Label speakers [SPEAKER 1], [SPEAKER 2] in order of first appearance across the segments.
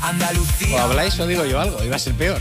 [SPEAKER 1] O habláis o digo yo algo, iba a ser peor.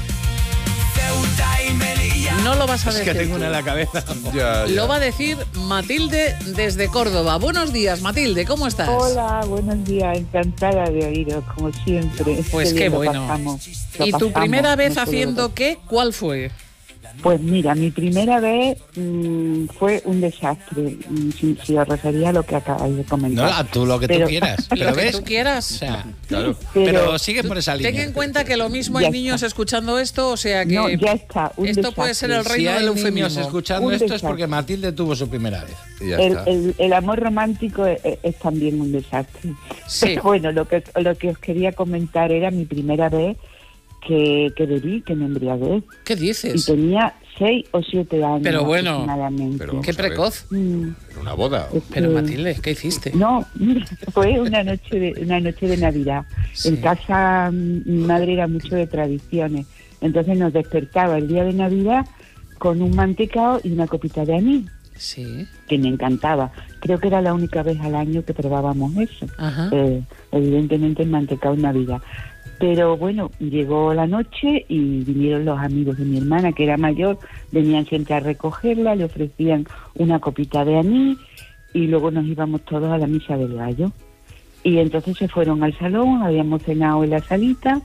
[SPEAKER 2] No lo vas a decir.
[SPEAKER 1] Es que tengo una en la cabeza.
[SPEAKER 3] Ya.
[SPEAKER 2] Lo va a decir Matilde desde Córdoba. Buenos días, Matilde, ¿cómo estás?
[SPEAKER 4] Hola, buenos días, encantada de oíros, como siempre.
[SPEAKER 2] Pues qué
[SPEAKER 4] bien lo
[SPEAKER 2] bueno.
[SPEAKER 4] pasamos,
[SPEAKER 2] ¿Y
[SPEAKER 4] lo
[SPEAKER 2] tu
[SPEAKER 4] pasamos,
[SPEAKER 2] primera vez
[SPEAKER 4] no puedo
[SPEAKER 2] haciendo
[SPEAKER 4] creer.
[SPEAKER 2] qué? ¿Cuál fue?
[SPEAKER 4] Pues mira, mi primera vez fue un desastre, si os refería a lo que acabáis de comentar.
[SPEAKER 1] No, tú lo que
[SPEAKER 4] Pero-
[SPEAKER 1] tú quieras.
[SPEAKER 2] Lo
[SPEAKER 1] ¿Pero
[SPEAKER 2] que
[SPEAKER 1] ves?
[SPEAKER 2] tú quieras.
[SPEAKER 1] O sea,
[SPEAKER 3] Claro.
[SPEAKER 1] pero sigue por esa
[SPEAKER 2] Ten
[SPEAKER 1] línea.
[SPEAKER 2] en cuenta que lo mismo hay
[SPEAKER 4] Ya
[SPEAKER 2] niños
[SPEAKER 4] está.
[SPEAKER 2] escuchando esto, o sea que
[SPEAKER 4] No, ya está, un
[SPEAKER 2] esto
[SPEAKER 4] desastre.
[SPEAKER 2] puede ser el
[SPEAKER 1] Si
[SPEAKER 2] reino
[SPEAKER 1] hay
[SPEAKER 2] del
[SPEAKER 1] niños
[SPEAKER 2] eufemismo.
[SPEAKER 1] escuchando
[SPEAKER 4] Un
[SPEAKER 1] esto es
[SPEAKER 4] desastre.
[SPEAKER 1] porque Matilde tuvo su primera vez.
[SPEAKER 3] Y ya está.
[SPEAKER 4] El amor romántico es también un desastre.
[SPEAKER 2] Sí.
[SPEAKER 4] Pero bueno, lo que os quería comentar era mi primera vez que bebí, que me embriagué.
[SPEAKER 2] ¿Qué
[SPEAKER 4] Y
[SPEAKER 2] dices?
[SPEAKER 4] tenía 6 o 7 años
[SPEAKER 2] Pero bueno,
[SPEAKER 4] aproximadamente.
[SPEAKER 3] pero-
[SPEAKER 2] Qué
[SPEAKER 3] Vamos a ver.
[SPEAKER 2] precoz.
[SPEAKER 3] ¿En una boda?
[SPEAKER 2] Pero Matilde, ¿qué hiciste?
[SPEAKER 4] No, mira, fue una noche de Navidad.
[SPEAKER 2] Sí.
[SPEAKER 4] En casa mi madre era mucho de tradiciones. Entonces nos despertaba el día de Navidad con un mantecao y una copita de anís,
[SPEAKER 2] Sí.
[SPEAKER 4] que me encantaba. Creo que era la única vez al año que probábamos eso.
[SPEAKER 2] Ajá.
[SPEAKER 4] Evidentemente el mantecao en Navidad. Pero bueno, llegó la noche y vinieron los amigos de mi hermana, que era mayor, venían siempre a recogerla, le ofrecían una copita de anís y luego nos íbamos todos a la misa del gallo. Y entonces se fueron al salón, habíamos cenado en la salita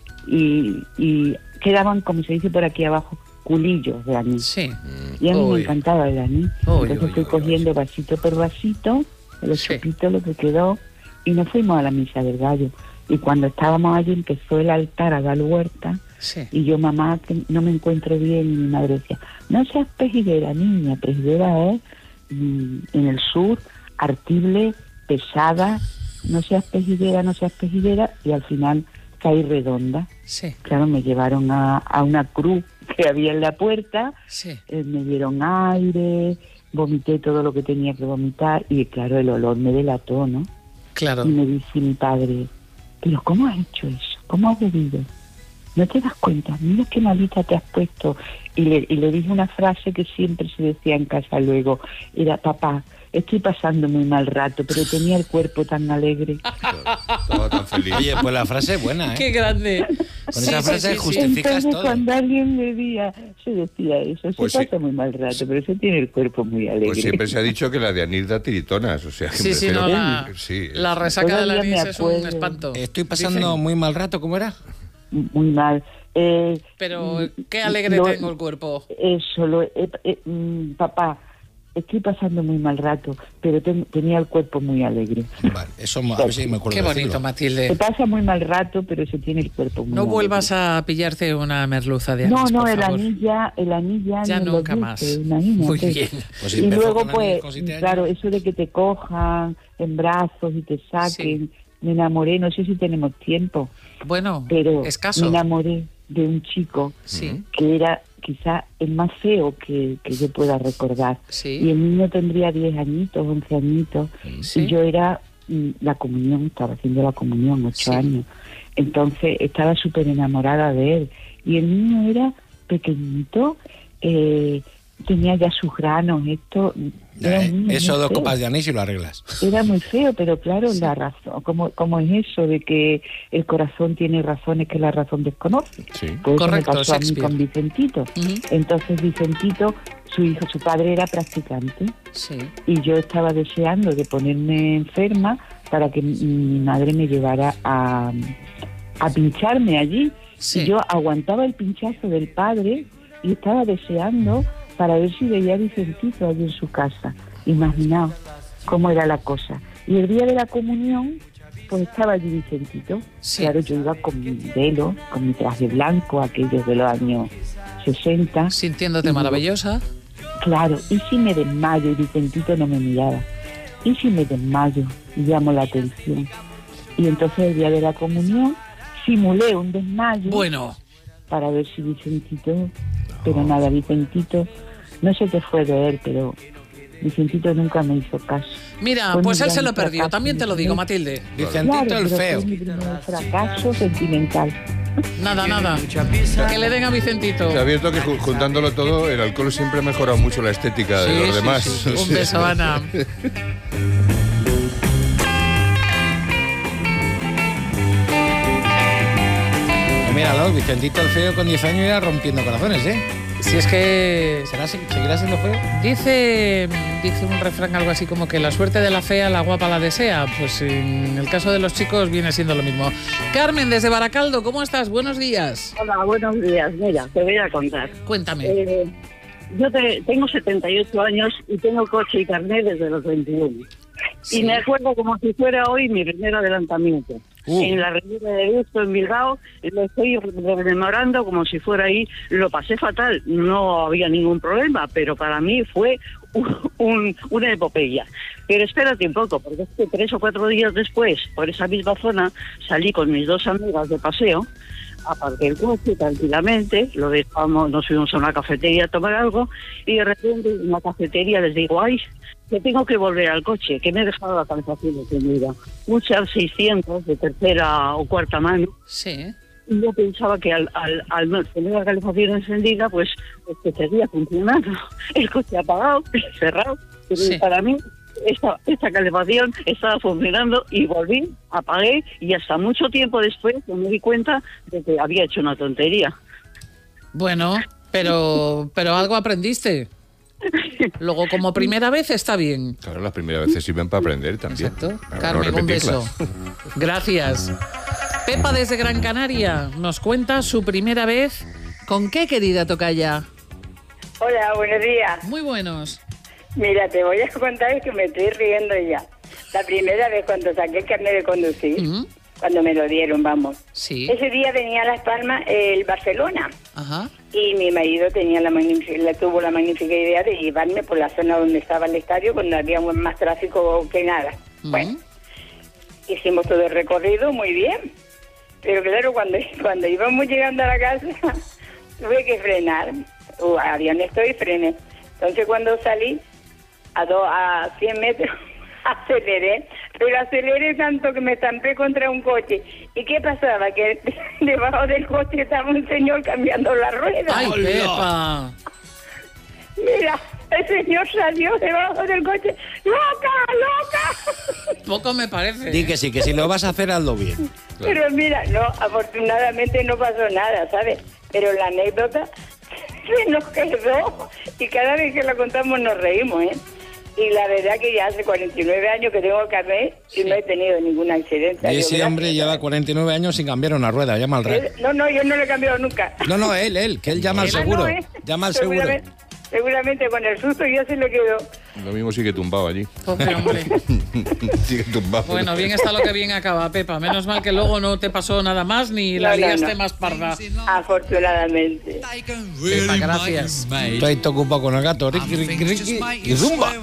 [SPEAKER 4] y quedaban, como se dice por aquí abajo, culillos de anís.
[SPEAKER 2] Sí.
[SPEAKER 4] Y a mí
[SPEAKER 2] Uy.
[SPEAKER 4] me encantaba el anís.
[SPEAKER 2] Uy,
[SPEAKER 4] Entonces
[SPEAKER 2] uy,
[SPEAKER 4] fui
[SPEAKER 2] uy,
[SPEAKER 4] cogiendo vasito por vasito, el
[SPEAKER 2] Sí.
[SPEAKER 4] chupito, lo que quedó, y nos fuimos a la misa del gallo. Y cuando estábamos allí empezó el altar a dar vuelta,
[SPEAKER 2] Sí.
[SPEAKER 4] y yo, mamá, que no me encuentro bien, y mi madre decía, no seas pejiguera, niña, pejiguera es en el sur, artible, pesada, no seas pejiguera, y al final caí redonda.
[SPEAKER 2] Sí.
[SPEAKER 4] Claro, me llevaron a una cruz que había en la puerta,
[SPEAKER 2] Sí.
[SPEAKER 4] me dieron aire, vomité todo lo que tenía que vomitar, y claro, el olor me delató, ¿no?
[SPEAKER 2] Claro.
[SPEAKER 4] Y me dice mi padre, ¿pero cómo has hecho eso? ¿Cómo has bebido? ¿No te das cuenta? Mira qué malita te has puesto. Y le dije una frase que siempre se decía en casa luego, era, papá, estoy pasando muy mal rato, pero tenía el cuerpo tan alegre.
[SPEAKER 3] Estaba tan feliz.
[SPEAKER 1] Oye, pues la frase es buena, ¿eh?
[SPEAKER 2] Qué grande.
[SPEAKER 1] Con esa frase justifica- Justificas
[SPEAKER 4] Entonces
[SPEAKER 1] todo.
[SPEAKER 4] cuando alguien bebía, se decía eso, se
[SPEAKER 3] Pues sí.
[SPEAKER 4] pasa muy mal rato, pero se tiene el cuerpo muy alegre.
[SPEAKER 3] Pues siempre se ha dicho que la de anís da tiritonas, o sea, que
[SPEAKER 2] Sí,
[SPEAKER 3] me
[SPEAKER 2] sí,
[SPEAKER 3] refiero-
[SPEAKER 2] no, la,
[SPEAKER 3] sí,
[SPEAKER 2] la resaca del
[SPEAKER 4] Todavía me
[SPEAKER 2] anís es un
[SPEAKER 4] acuerdo.
[SPEAKER 2] espanto.
[SPEAKER 1] Estoy pasando muy mal rato, ¿cómo era?
[SPEAKER 4] Muy mal.
[SPEAKER 2] Pero qué alegre
[SPEAKER 4] lo-
[SPEAKER 2] tengo el cuerpo.
[SPEAKER 4] Eso, papá, estoy pasando muy mal rato, pero tenía el cuerpo muy alegre.
[SPEAKER 1] Vale, eso a ver si me acuerdo
[SPEAKER 2] Qué
[SPEAKER 1] de
[SPEAKER 2] bonito,
[SPEAKER 1] decirlo.
[SPEAKER 4] Se
[SPEAKER 2] Matilde.
[SPEAKER 4] pasa muy mal rato, pero se tiene el cuerpo muy
[SPEAKER 2] No
[SPEAKER 4] alegre.
[SPEAKER 2] vuelvas a pillarte una merluza de anís,
[SPEAKER 4] No,
[SPEAKER 2] por
[SPEAKER 4] el
[SPEAKER 2] favor.
[SPEAKER 4] anís
[SPEAKER 2] Ya
[SPEAKER 4] ni
[SPEAKER 2] nunca
[SPEAKER 4] lo
[SPEAKER 2] más.
[SPEAKER 4] dice, imagínate.
[SPEAKER 2] Muy bien.
[SPEAKER 1] Pues
[SPEAKER 4] Y
[SPEAKER 1] empezó
[SPEAKER 4] luego,
[SPEAKER 1] con anís
[SPEAKER 4] pues,
[SPEAKER 1] con 7 años.
[SPEAKER 4] claro, eso de que te cojan en brazos y te saquen, me enamoré, no sé si tenemos tiempo,
[SPEAKER 2] Bueno,
[SPEAKER 4] pero
[SPEAKER 2] escaso.
[SPEAKER 4] me enamoré de un chico
[SPEAKER 2] Sí,
[SPEAKER 4] que era quizá el más feo que yo pueda recordar. Y
[SPEAKER 2] sí,
[SPEAKER 4] el niño tendría 10 añitos, 11 añitos,
[SPEAKER 2] sí.
[SPEAKER 4] y yo era la comunión, estaba haciendo la comunión, 8
[SPEAKER 2] Sí.
[SPEAKER 4] años. Entonces estaba súper enamorada de él. Y el niño era pequeñito, tenía ya sus granos, esto... era un niño
[SPEAKER 1] Eso,
[SPEAKER 4] muy
[SPEAKER 1] 2
[SPEAKER 4] feo.
[SPEAKER 1] copas de anís y lo arreglas.
[SPEAKER 4] Era muy feo, pero claro, la razón, como es eso de que el corazón tiene razones que la razón desconoce.
[SPEAKER 3] Sí.
[SPEAKER 4] Pues eso
[SPEAKER 2] Correcto,
[SPEAKER 4] me pasó a mí
[SPEAKER 2] Shakespeare.
[SPEAKER 4] con Vicentito.
[SPEAKER 2] Ujú.
[SPEAKER 4] Entonces Vicentito, su padre era practicante
[SPEAKER 2] Sí.
[SPEAKER 4] y yo estaba deseando de ponerme enferma para que mi madre me llevara a pincharme allí.
[SPEAKER 2] Sí.
[SPEAKER 4] Y yo aguantaba el pinchazo del padre y estaba deseando para ver si veía a Vicentito allí en su casa. Imaginaos cómo era la cosa. Y el día de la comunión, pues estaba allí Vicentito.
[SPEAKER 2] Sí.
[SPEAKER 4] Claro, yo iba con mi velo, con mi traje blanco, aquellos de los años 60.
[SPEAKER 2] Sintiéndote maravillosa.
[SPEAKER 4] Claro, y si me desmayo y Vicentito no me miraba. Y si me desmayo y llamo la atención. Y entonces el día de la comunión simulé un desmayo
[SPEAKER 2] Bueno,
[SPEAKER 4] para ver si Vicentito, pero nada, Vicentito, no sé qué fue de él, pero Vicentito nunca me hizo caso.
[SPEAKER 2] mira,
[SPEAKER 4] Fue
[SPEAKER 2] pues
[SPEAKER 4] mi
[SPEAKER 2] él se
[SPEAKER 4] gran
[SPEAKER 2] lo perdió.
[SPEAKER 4] fracaso,
[SPEAKER 2] También te lo digo,
[SPEAKER 4] mi
[SPEAKER 2] Matilde.
[SPEAKER 1] Vicentito
[SPEAKER 4] Claro,
[SPEAKER 1] el
[SPEAKER 4] pero
[SPEAKER 1] feo.
[SPEAKER 4] fue mi primer fracaso sentimental.
[SPEAKER 2] Nada. Que le den a Vicentito.
[SPEAKER 3] Se ha abierto que juntándolo todo, el alcohol siempre ha mejorado mucho la estética de
[SPEAKER 1] Sí,
[SPEAKER 3] los
[SPEAKER 1] sí,
[SPEAKER 3] demás.
[SPEAKER 1] sí, sí.
[SPEAKER 2] Un beso, Ana.
[SPEAKER 1] Míralo, Vicentito el feo con 10 años ya rompiendo corazones, ¿eh?
[SPEAKER 2] Si es que
[SPEAKER 1] ¿Seguirá siendo feo?
[SPEAKER 2] dice un refrán algo así como que la suerte de la fea, la guapa la desea. Pues en el caso de los chicos viene siendo lo mismo. Carmen, desde Baracaldo, ¿cómo estás? Buenos días.
[SPEAKER 5] Hola, buenos días. Mira, te voy a contar.
[SPEAKER 2] Cuéntame.
[SPEAKER 5] Yo tengo 78 años y tengo coche y carnet desde los 21.
[SPEAKER 2] Sí.
[SPEAKER 5] Y me acuerdo como si fuera hoy mi primer adelantamiento. En la Riviera de Gusto, en Bilbao, lo estoy rememorando como si fuera ahí. Lo pasé fatal, no había ningún problema, pero para mí fue una epopeya. Pero espérate un poco, porque es que 3 o 4 días después, por esa misma zona, salí con mis 2 amigas de paseo, aparqué el coche tranquilamente, lo dejamos, nos fuimos a una cafetería a tomar algo, y de repente en la cafetería les digo, ay, que tengo que volver al coche, que me he dejado la calefacción encendida. Un Seat 600 de tercera o cuarta mano.
[SPEAKER 2] Sí.
[SPEAKER 5] Y yo pensaba que al no tener la calefacción encendida, pues que seguía funcionando. El coche apagado, cerrado. Pero
[SPEAKER 2] Sí.
[SPEAKER 5] para mí, esta calefacción estaba funcionando y volví, apagué, y hasta mucho tiempo después me di cuenta de que había hecho una tontería.
[SPEAKER 2] Bueno, pero algo aprendiste. Luego, como primera vez, está bien.
[SPEAKER 3] Claro, las primeras veces sirven para aprender también.
[SPEAKER 2] Exacto.
[SPEAKER 3] Para
[SPEAKER 2] Carmen,
[SPEAKER 3] no
[SPEAKER 2] un beso.
[SPEAKER 3] repetirlas.
[SPEAKER 2] Gracias. Pepa desde Gran Canaria nos cuenta su primera vez. ¿Con qué, querida tocaya?
[SPEAKER 6] Hola, buenos días.
[SPEAKER 2] Muy buenos.
[SPEAKER 6] Mira, te voy a contar que me estoy riendo ya. La primera vez cuando saqué el carnet de conducir, cuando me lo dieron, vamos.
[SPEAKER 2] Sí.
[SPEAKER 6] Ese día venía a Las Palmas el Barcelona
[SPEAKER 2] Ajá.
[SPEAKER 6] y mi marido tuvo la magnífica idea de llevarme por la zona donde estaba el estadio, cuando había más tráfico que nada. Bueno, hicimos todo el recorrido muy bien, pero claro, cuando íbamos llegando a la casa, tuve que frenar. Había un esto y frené. Entonces cuando salí, a 100 metros, aceleré, pero aceleré tanto que me estampé contra un coche. ¿Y qué pasaba? Que debajo del coche estaba un señor cambiando la rueda.
[SPEAKER 2] ¡Ay, Pepa!
[SPEAKER 6] Mira, el señor salió debajo del coche. ¡Loca, loca!
[SPEAKER 2] Poco me parece.
[SPEAKER 1] Di que sí, que si lo vas a hacer, hazlo bien.
[SPEAKER 6] Pero mira, no, afortunadamente no pasó nada, ¿sabes? Pero la anécdota se nos quedó y cada vez que la contamos nos reímos, ¿eh? Y la verdad que ya hace 49 años que tengo carnet y no he tenido ningún accidente.
[SPEAKER 1] Y ese hombre lleva 49 años sin cambiar una rueda, llama al rey.
[SPEAKER 6] No, yo no lo he cambiado nunca.
[SPEAKER 1] No, él, que él llama al seguro. Llama al seguro.
[SPEAKER 6] Seguramente con el susto ya se le quedó.
[SPEAKER 3] Lo mismo sigue tumbado allí.
[SPEAKER 2] Pobre hombre.
[SPEAKER 3] Sigue tumbado.
[SPEAKER 2] Bueno, bien está lo que bien acaba, Pepa. Menos mal que luego no te pasó nada más ni la liaste más parda.
[SPEAKER 6] Afortunadamente.
[SPEAKER 2] Pepa, gracias.
[SPEAKER 1] Tú ahí te ocupado con el gato, riqui, y zumba.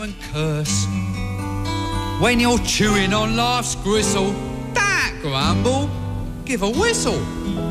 [SPEAKER 7] When you're chewing on life's gristle, that grumble, give a whistle.